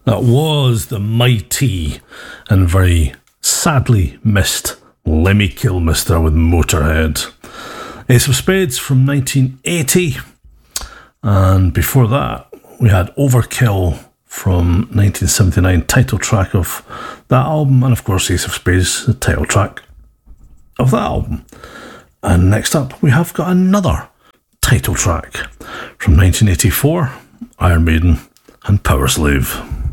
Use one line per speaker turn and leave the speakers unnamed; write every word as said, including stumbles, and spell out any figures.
That was the mighty and very sadly missed Lemmy Kilmister with Motorhead. Ace of Spades from nineteen eighty. And before that, we had Overkill from nineteen seventy-nine, title track of that album. And of course, Ace of Spades, the title track of that album. And next up, we have got another title track from nineteen eighty-four, Iron Maiden and Power Slave.